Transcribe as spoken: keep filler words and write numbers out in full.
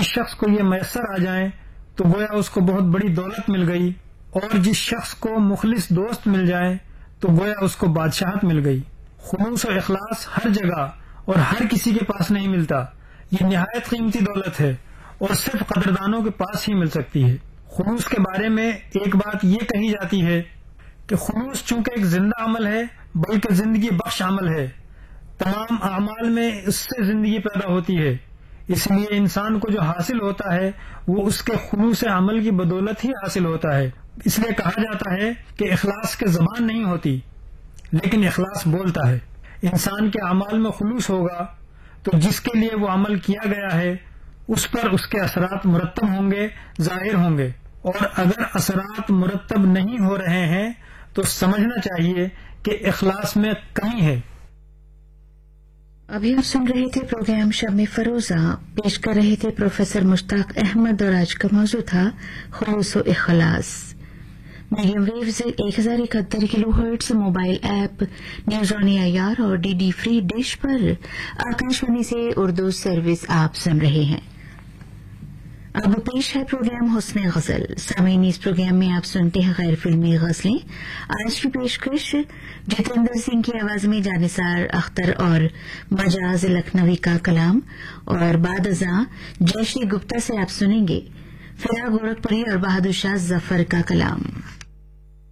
جس شخص کو یہ میسر آ جائیں تو گویا اس کو بہت بڑی دولت مل گئی، اور جس شخص کو مخلص دوست مل جائے تو گویا اس کو بادشاہت مل گئی۔ خلوص و اخلاص ہر جگہ اور ہر کسی کے پاس نہیں ملتا، یہ نہایت قیمتی دولت ہے اور صرف قدردانوں کے پاس ہی مل سکتی ہے۔ خلوص کے بارے میں ایک بات یہ کہی جاتی ہے کہ خلوص چونکہ ایک زندہ عمل ہے بلکہ زندگی بخش عمل ہے، تمام اعمال میں اس سے زندگی پیدا ہوتی ہے، اس لیے انسان کو جو حاصل ہوتا ہے وہ اس کے خلوص عمل کی بدولت ہی حاصل ہوتا ہے۔ اس لیے کہا جاتا ہے کہ اخلاص کے زبان نہیں ہوتی لیکن اخلاص بولتا ہے۔ انسان کے اعمال میں خلوص ہوگا تو جس کے لیے وہ عمل کیا گیا ہے اس پر اس کے اثرات مرتب ہوں گے، ظاہر ہوں گے، اور اگر اثرات مرتب نہیں ہو رہے ہیں تو سمجھنا چاہیے کہ اخلاص میں کمی ہے۔ ابھی آپ سن رہے تھے پروگرام شب فروزہ، پیش کر رہے تھے پروفیسر مشتاق احمد، اور آج کا موضوع تھا خلوص و اخلاص۔ میڈیم ویوز ایک ہزار اکہتر کلو hertz mobile app news on a I R اور ڈی ڈی فری ڈش پر آکاشوانی سے اردو سروس آپ سن رہے ہیں۔ اب پیش ہے پروگرام حسن غزل۔ سامعین، اس پروگرام میں آپ سنتے ہیں غیر فلمی غزلیں۔ آج کی پیشکش جتیندر سنگھ کی آواز میں جانثار اختر اور مجاز لکھنوی کا کلام، اور بعد ازاں جے شری گپتا سے آپ سنیں گے فراق گورکھپوری اور بہادر شاہ ظفر کا کلام۔